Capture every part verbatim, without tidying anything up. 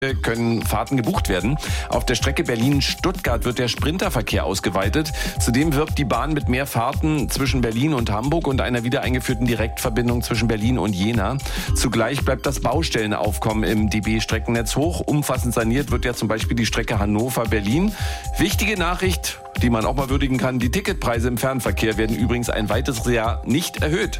können Fahrten gebucht werden. Auf der Strecke Berlin-Stuttgart wird der Sprinterverkehr ausgeweitet. Zudem wirbt die Bahn mit mehr Fahrten zwischen Berlin und Hamburg und einer wieder eingeführten Direktverbindung zwischen Berlin und Jena. Zugleich bleibt das Baustellenaufkommen im D B-Streckennetz hoch. Umfassend saniert wird ja zum Beispiel die Strecke Hannover-Berlin. Wichtige Nachricht, die man auch mal würdigen kann: Die Ticketpreise im Fernverkehr werden übrigens ein weiteres Jahr nicht erhöht.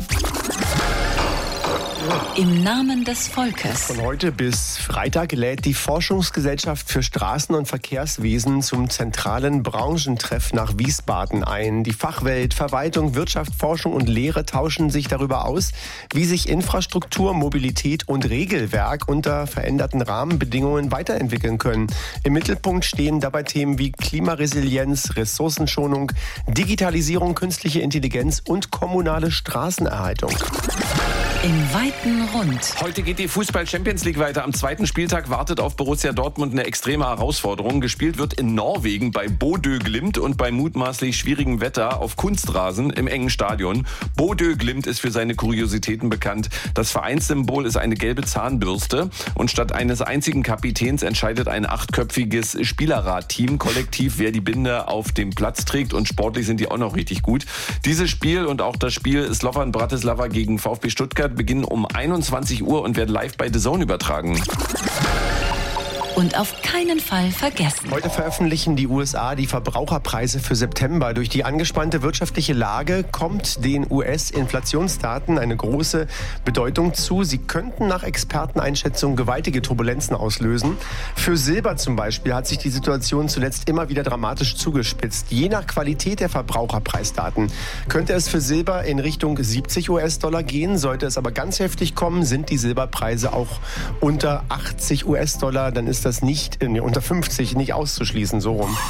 Im Namen des Volkes. Von heute bis Freitag lädt die Forschungsgesellschaft für Straßen- und Verkehrswesen zum zentralen Branchentreff nach Wiesbaden ein. Die Fachwelt, Verwaltung, Wirtschaft, Forschung und Lehre tauschen sich darüber aus, wie sich Infrastruktur, Mobilität und Regelwerk unter veränderten Rahmenbedingungen weiterentwickeln können. Im Mittelpunkt stehen dabei Themen wie Klimaresilienz, Ressourcenschonung, Digitalisierung, künstliche Intelligenz und kommunale Straßenerhaltung. Im weiten Rund. Heute geht die Fußball-Champions League weiter. Am zweiten Spieltag wartet auf Borussia Dortmund eine extreme Herausforderung. Gespielt wird in Norwegen bei Bodø Glimt und bei mutmaßlich schwierigem Wetter auf Kunstrasen im engen Stadion. Bodø Glimt ist für seine Kuriositäten bekannt. Das Vereinssymbol ist eine gelbe Zahnbürste und statt eines einzigen Kapitäns entscheidet ein achtköpfiges Spielerrat-Team kollektiv, wer die Binde auf dem Platz trägt, und sportlich sind die auch noch richtig gut. Dieses Spiel und auch das Spiel Slovan Bratislava gegen VfB Stuttgart beginnen um einundzwanzig Uhr und werden live bei The Zone übertragen. Und auf keinen Fall vergessen. Heute veröffentlichen die U S A die Verbraucherpreise für September. Durch die angespannte wirtschaftliche Lage kommt den U S-Inflationsdaten eine große Bedeutung zu. Sie könnten nach Experteneinschätzung gewaltige Turbulenzen auslösen. Für Silber zum Beispiel hat sich die Situation zuletzt immer wieder dramatisch zugespitzt. Je nach Qualität der Verbraucherpreisdaten könnte es für Silber in Richtung siebzig US-Dollar gehen. Sollte es aber ganz heftig kommen, sind die Silberpreise auch unter achtzig US-Dollar. Dann ist das nicht, nee, unter fünfzig nicht auszuschließen, so rum.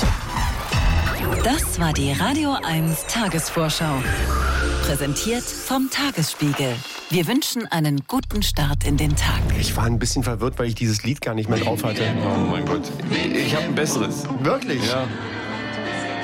Das war die Radio eins Tagesvorschau. Präsentiert vom Tagesspiegel. Wir wünschen einen guten Start in den Tag. Ich war ein bisschen verwirrt, weil ich dieses Lied gar nicht mehr drauf hatte. Oh mein Gott, ich habe ein besseres. Wirklich? Ja.